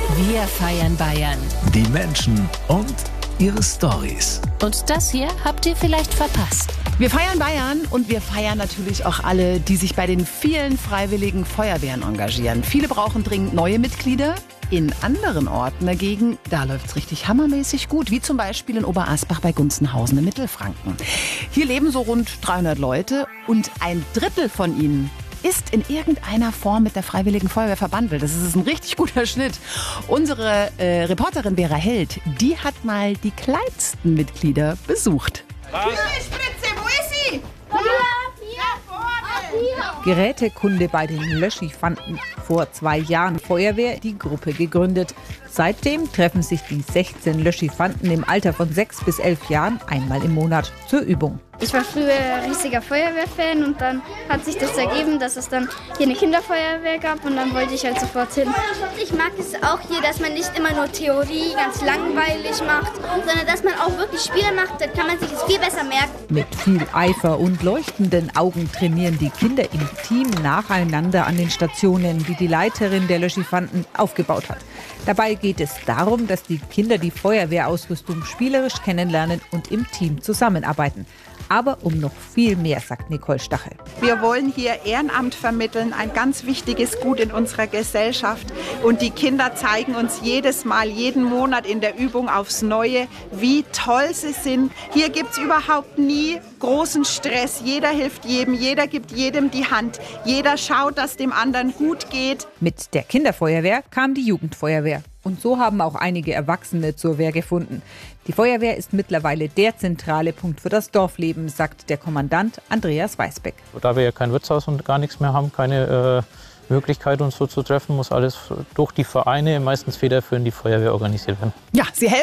Wir feiern Bayern. Die Menschen und ihre Storys. Und das hier habt ihr vielleicht verpasst. Wir feiern Bayern und wir feiern natürlich auch alle, die sich bei den vielen freiwilligen Feuerwehren engagieren. Viele brauchen dringend neue Mitglieder. In anderen Orten dagegen, da läuft's richtig hammermäßig gut, wie zum Beispiel in Oberasbach bei Gunzenhausen in Mittelfranken. Hier leben so rund 300 Leute und ein Drittel von ihnen ist in irgendeiner Form mit der Freiwilligen Feuerwehr verbandelt. Das ist ein richtig guter Schnitt. Unsere Reporterin Vera Held, die hat mal die kleinsten Mitglieder besucht. Spritze, wo ist sie? Gerätekunde bei den Löschifanten. Vor 2 Jahren Feuerwehr die Gruppe gegründet. Seitdem treffen sich die 16 Löschifanten im Alter von 6 bis 11 Jahren einmal im Monat zur Übung. Ich war früher riesiger Feuerwehrfan und dann hat sich das ergeben, dass es dann hier eine Kinderfeuerwehr gab und dann wollte ich halt sofort hin. Ich mag es auch hier, dass man nicht immer nur Theorie ganz langweilig macht, sondern dass man auch wirklich Spiele macht, dann kann man sich es viel besser merken. Mit viel Eifer und leuchtenden Augen trainieren die Kinder im Team nacheinander an den Stationen, die die Leiterin der Löschifanten aufgebaut hat. Dabei geht es darum, dass die Kinder die Feuerwehrausrüstung spielerisch kennenlernen und im Team zusammenarbeiten. Aber um noch viel mehr, sagt Nicole Stachel. Wir wollen hier Ehrenamt vermitteln, ein ganz wichtiges Gut in unserer Gesellschaft. Und die Kinder zeigen uns jedes Mal, jeden Monat in der Übung aufs Neue, wie toll sie sind. Hier gibt es überhaupt nie großen Stress. Jeder hilft jedem, jeder gibt jedem die Hand. Jeder schaut, dass dem anderen gut geht. Mit der Kinderfeuerwehr kam die Jugendfeuerwehr. Und so haben auch einige Erwachsene zur Wehr gefunden. Die Feuerwehr ist mittlerweile der zentrale Punkt für das Dorfleben, sagt der Kommandant Andreas Weißbeck. Da wir ja kein Wirtshaus und gar nichts mehr haben, keine Möglichkeit uns so zu treffen, muss alles durch die Vereine, meistens federführend die Feuerwehr organisiert werden. Ja, sie helfen.